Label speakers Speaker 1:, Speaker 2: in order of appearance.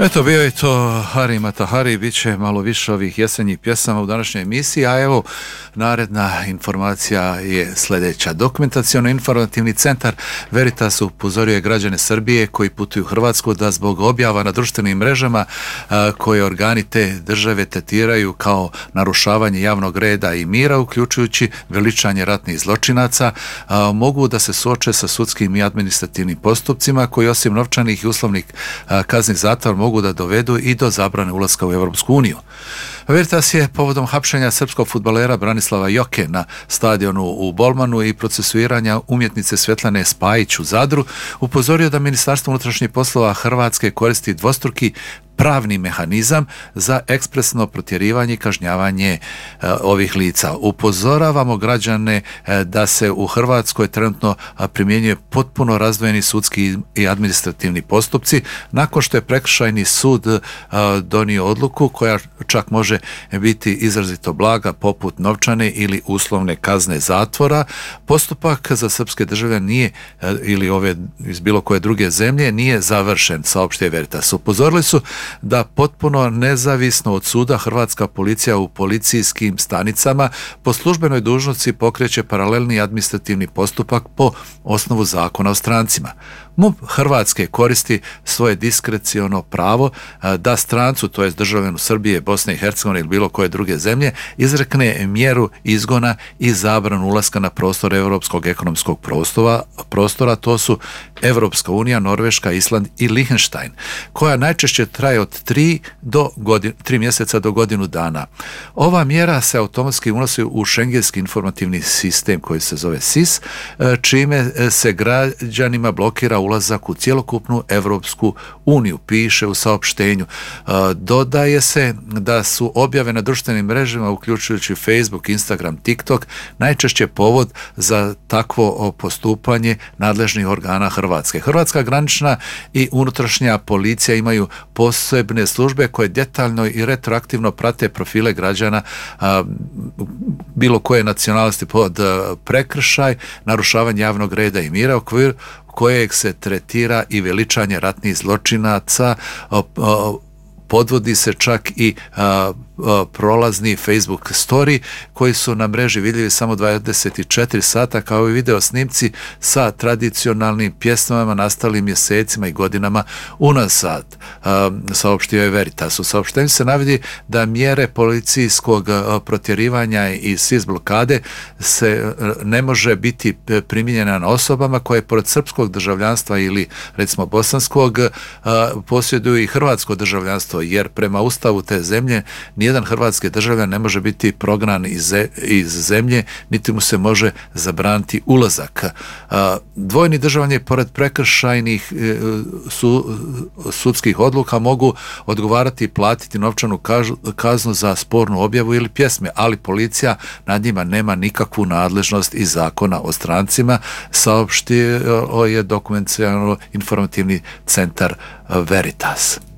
Speaker 1: Eto, bio je to Hari Matahari, bit će malo više ovih jesenjih pjesama u današnjoj emisiji, a evo, naredna informacija je sljedeća. Dokumentaciono-informativni centar Veritas upozorio je građane Srbije koji putuju u Hrvatsku da zbog objava na društvenim mrežama koje organi te države tretiraju kao narušavanje javnog reda i mira, uključujući veličanje ratnih zločinaca, mogu da se suoče sa sudskim i administrativnim postupcima koji osim novčanih i uslovnih kazni zatvora mogu da dovedu i do zabrane ulaska u Europsku uniju. Veritas je povodom hapšenja srpskog fudbalera Branislava Joke na stadionu u Bolmanu i procesuiranja umjetnice Svetlane Spajić u Zadru upozorio da Ministarstvo unutrašnjih poslova Hrvatske koristi dvostruki pravni mehanizam za ekspresno protjerivanje i kažnjavanje ovih lica. Upozoravamo građane da se u Hrvatskoj trenutno primjenjuje potpuno razdvojeni sudski i administrativni postupci nakon što je prekršajni sud donio odluku koja čak može biti izrazito blaga, poput novčane ili uslovne kazne zatvora. Postupak za srpske državljane nije, ili ove iz bilo koje druge zemlje, nije završen, saopštio Veritas. Upozorili su da potpuno nezavisno od suda hrvatska policija u policijskim stanicama po službenoj dužnosti pokreće paralelni administrativni postupak po osnovu zakona o strancima. MUP Hrvatske koristi svoje diskreciono pravo da strancu, to jest državljanu Srbije, Bosne i Hercegovine ili bilo koje druge zemlje, izrekne mjeru izgona i zabranu ulaska na prostor Europskog ekonomskog prostora, to su Europska unija, Norveška, Island i Liechtenstein, koja najčešće traje od 3 mjeseca do godinu dana. Ova mjera se automatski unosi u šengenski informativni sistem koji se zove SIS, čime se građanima blokira ulazak u cjelokupnu Europsku uniju, piše u saopštenju. Dodaje se da su objave na društvenim mrežama, uključujući Facebook, Instagram, TikTok, najčešće povod za takvo postupanje nadležnih organa Hrvatske. Hrvatska granična i unutrašnja policija imaju posebne službe koje detaljno i retroaktivno prate profile građana bilo koje nacionalnosti pod prekršaj, narušavanje javnog reda i mira, okvir kojeg se tretira i veličanje ratnih zločinaca. Podvodi se čak i prolazni Facebook story koji su na mreži vidljivi samo 24 sata, kao i video snimci sa tradicionalnim pjesmama nastalim mjesecima i godinama unazad, saopštio je Veritas. U saopštenju se navodi da mjere policijskog protjerivanja i SIS blokade se ne može biti primijenjena na osobama koje pored srpskog državljanstva ili recimo bosanskog posjeduju i hrvatsko državljanstvo, jer prema ustavu te zemlje nijedan hrvatski državljan ne može biti prognan iz zemlje, niti mu se može zabraniti ulazak. Dvojni državljani pored prekršajnih sudskih odluka mogu odgovarati i platiti novčanu kaznu za spornu objavu ili pjesme, ali policija nad njima nema nikakvu nadležnost iz zakona o strancima, saopštio je dokumentaciono-informativni centar Veritas.